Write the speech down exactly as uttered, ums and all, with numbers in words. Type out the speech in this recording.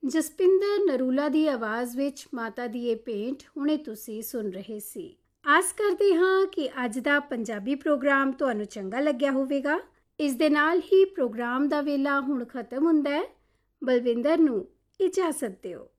ਜਸਪਿੰਦਰ ਨਰੂਲਾ ਦੀ ਆਵਾਜ਼ ਵਿੱਚ ਮਾਤਾ ਦੀ ਇਹ ਭੇਂਟ ਹੁਣੇ ਤੁਸੀਂ ਸੁਣ ਰਹੇ ਸੀ। ਆਸ ਕਰਦੇ ਹਾਂ ਕਿ ਅੱਜ ਦਾ ਪੰਜਾਬੀ ਪ੍ਰੋਗਰਾਮ ਤੁਹਾਨੂੰ ਚੰਗਾ ਲੱਗਿਆ ਹੋਵੇਗਾ। ਇਸ ਦੇ ਨਾਲ ਹੀ ਪ੍ਰੋਗਰਾਮ ਦਾ ਵੇਲਾ ਹੁਣ ਖਤਮ ਹੁੰਦਾ ਹੈ। ਬਲਵਿੰਦਰ ਨੂੰ ਇਜਾਜ਼ਤ ਦਿਓ।